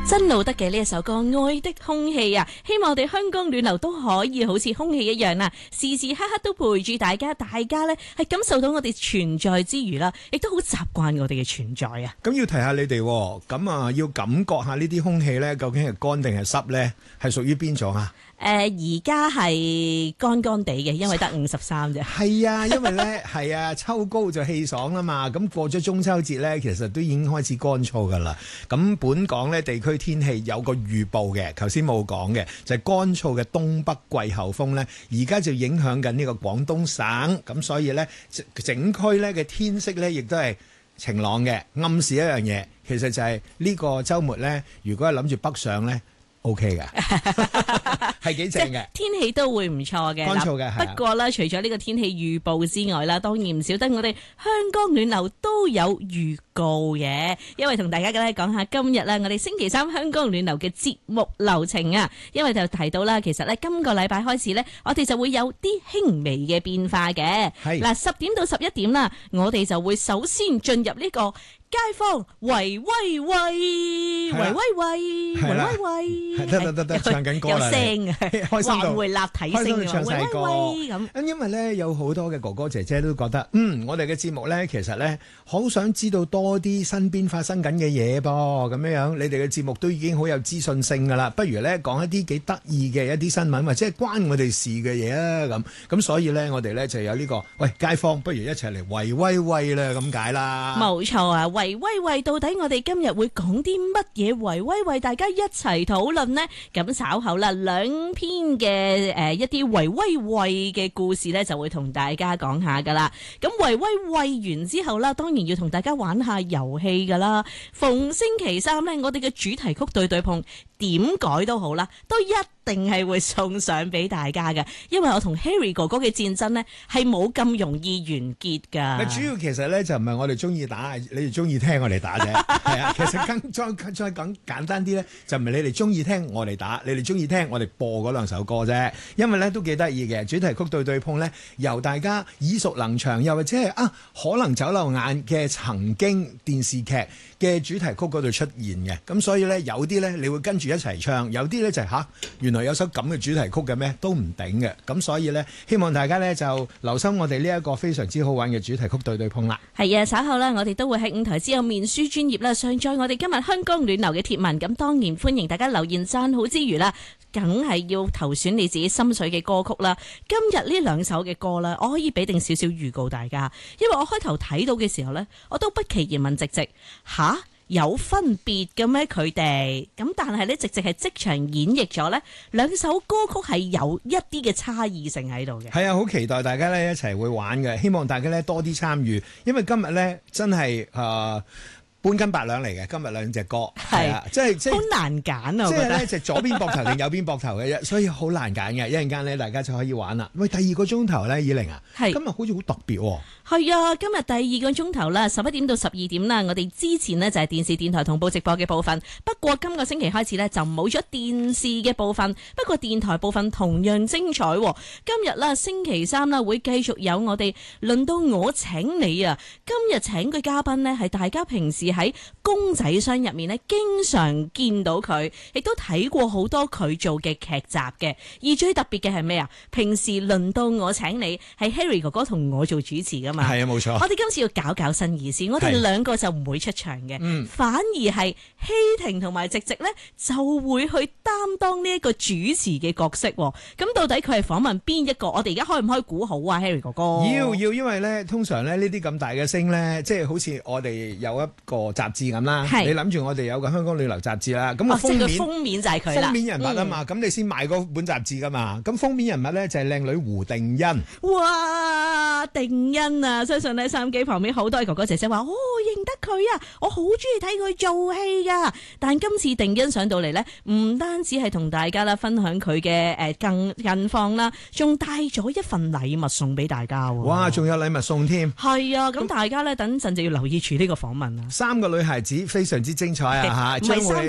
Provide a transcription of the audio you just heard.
真路得嘅呢一首歌《愛的空氣》啊，希望我哋香港暖流都可以好似空氣一樣啦，時時刻刻都陪住大家，大家呢係感受到我哋存在之餘啦，亦都好習慣我哋嘅存在啊。 咁要提下你哋，咁啊要感覺下呢啲空氣呢，究竟係乾定係濕呢？係屬於邊種啊？ 而家係乾乾地嘅，因為得53啫。 係啊，因為咧係啊，秋高就氣爽啦嘛。咁過咗中秋節咧，其實都已經開始乾燥噶啦。咁本港咧地區天氣有個預報嘅，頭先冇講嘅，就係乾燥嘅東北季候風咧，而家就影響緊呢個廣東省。咁所以咧整區咧嘅天色咧，亦都係晴朗嘅，暗示一樣嘢，其實就係呢個週末咧，如果係諗住北上咧。OK 嘅，係幾正嘅， 天氣都會唔錯嘅。 乾燥嘅， 不過啦，除咗呢個天氣預報之外啦，當然唔少得我哋香港暖流都有預告嘅。因為同大家咧講下今日啦，我哋星期三香港暖流嘅節目流程啊。因為就提到啦，其實咧今個禮拜開始咧，我哋就會有啲輕微嘅變化嘅。係嗱，10點到11點啦，我哋就會首先進入呢個街坊喂喂喂喂喂喂喂喂喂， 得唱緊歌啦， 有聲啊， 開心到會立體聲唱晒歌咁。 因為咧有好多嘅哥哥姐姐都覺得，我哋嘅節目咧其實咧好想知道多啲身邊發生緊嘅嘢噃，咁樣你哋嘅節目都已經好有資訊性噶啦，不如咧講一啲幾得意嘅一啲新聞或者係關我哋事嘅嘢啊咁所以咧我哋咧就有呢個喂街坊，不如一齊嚟喂喂喂啦咁解啦。冇錯啊！喂喂喂，到底我哋今日會講啲乜嘢？喂喂喂，大家一齊討論呢。咁稍後啦，兩篇嘅一啲喂喂喂嘅故事呢，就會同大家講下噶啦。咁喂喂喂完之後啦，當然要同大家玩下遊戲噶啦。逢星期三呢，我哋嘅主題曲對對碰，點改都好啦，都一定係會送上俾大家嘅。因為我同 Harry 哥哥嘅戰爭呢，係冇咁容易完結噶。 主要其實呢，就唔係我哋中意打，你哋中意聽我哋打啫。係啊，其實再講簡單啲咧，就唔係你哋中意聽我哋打，你哋中意聽我哋播嗰兩首歌啫。因為咧都幾得意嘅，主題曲對對碰咧，由大家耳熟能詳，又或者係可能走漏眼嘅曾經電視劇嘅主題曲嗰度出現嘅。咁所以咧有啲咧你會跟住一齊唱，有啲咧就係原來有首咁嘅主題曲嘅咩，都唔頂嘅。咁所以咧希望大家咧就留心我哋呢一個非常之好玩嘅主題曲對對碰啦。 係啊，稍後咧我哋都會喺5台之後面書專頁啦，上載我哋今日香港暖流嘅貼文。咁當然歡迎大家留言讚好之餘啦，梗係要投選你自己心水嘅歌曲啦。今日呢兩首嘅歌啦，我可以俾定少少預告大家，因為我開頭睇到嘅時候呢，我都不期然問直直有分別嘅咩佢哋？咁但係呢，直直係即場演繹咗呢兩首歌曲係有一啲嘅差異性喺度嘅。係啊，好期待大家呢一齊會玩嘅，希望大家呢多啲參與，因為今日呢真係半斤八兩嚟嘅，今日兩隻歌係啊，即係好難揀啊！即係咧，就左邊膊頭定右邊膊頭嘅啫，所以好難揀嘅。一陣間咧，大家就可以玩啦。喂，第二個鐘頭咧，以玲啊，今日好似好特別喎。係啊，今日第二個鐘頭啦，11點到12點啦。我哋之前呢就係電視電台同步直播嘅部分，不過今個星期開始呢就冇咗電視嘅部分，不過電台部分同樣精彩。今日啦，星期三啦，會繼續有我哋輪到我請你啊！今日請嘅嘉賓呢係大家平時喺公仔箱入面呢經常見到佢，亦都睇過好多佢做嘅劇集嘅。而最特別嘅係咩啊？平時輪到我請你係 Harry 哥哥同我做主持噶嘛？係啊，冇錯。我哋今次要搞新意思，我哋兩個就唔會出場嘅，反而係希婷同埋直直呢就會去擔當呢一個主持嘅角色。咁到底佢係訪問邊一個？我哋而家開唔開估好啊 Harry 哥哥？要，因為呢通常呢啲咁大嘅星呢，即係好似我哋有一個雜誌咁啦，你諗住我哋有個香港旅遊雜誌啦，咁個封面就係佢啦，封面人物啊嘛，咁你先買嗰本雜誌噶嘛，咁封面人物咧就係靚女胡定欣。哇，定欣啊！相信咧收音機旁邊好多哥哥姐姐話，認得佢啊，我好中意睇佢做戲噶。但今次定欣上到嚟咧，唔單止係同大家啦分享佢嘅更近況啦，仲帶咗一份禮物送俾大家。哇，仲有禮物送添。係啊，咁大家咧等陣就要留意住呢個訪問啊。3個女孩子非常之精彩啊！嚇，將會